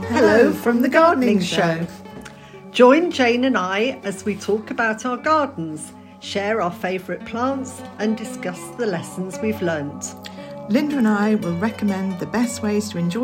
Hello from the Gardening Show. Join Jane and I as we talk about our gardens, share our favourite plants and discuss the lessons we've learnt. Linda and I will recommend the best ways to enjoy